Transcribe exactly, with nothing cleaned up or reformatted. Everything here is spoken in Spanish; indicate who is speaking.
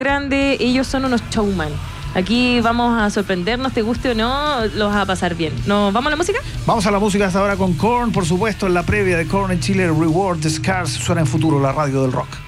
Speaker 1: grande, ellos son unos showman. Aquí vamos a sorprendernos, te guste o no, los vas a pasar bien. ¿Nos vamos a la música?
Speaker 2: Vamos a la música hasta ahora con Korn, por supuesto, en la previa de Korn en Chile, Reward the Scars, suena en Futuro, la radio del rock.